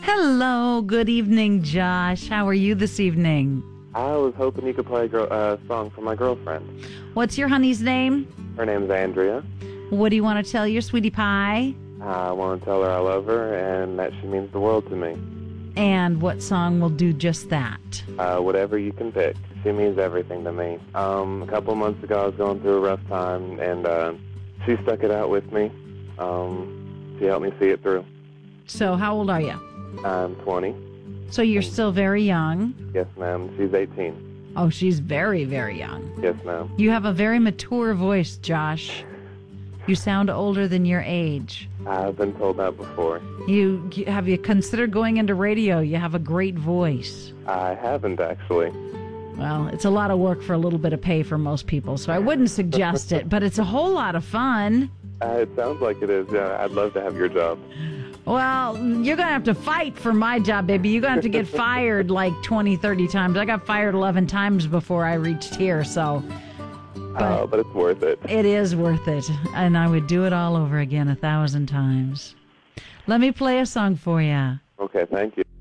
Hello, good evening, Josh. How are you this evening? I was hoping you could play a song for my girlfriend. What's your honey's name? Her name's Andrea. What do you want to tell your sweetie pie? I want to tell her I love her and that she means the world to me. And what song will do just that? Whatever you can pick. She means everything to me. A couple of months ago, I was going through a rough time, and she stuck it out with me. She helped me see it through. So how old are you? I'm 20. So you're still very young. Yes, ma'am. She's 18. Oh, she's very, very young. Yes, ma'am. You have a very mature voice, Josh. You sound older than your age. I've been told that before. Have you considered going into radio? You have a great voice. I haven't, actually. Well, it's a lot of work for a little bit of pay for most people, so I wouldn't suggest it, but it's a whole lot of fun. It sounds like it is. I'd love to have your job. Well, you're going to have to fight for my job, baby. You're going to have to get fired like 20, 30 times. I got fired 11 times before I reached here, so... But it's worth it. It is worth it, and I would do it all over again 1,000 times. Let me play a song for you. Okay, thank you.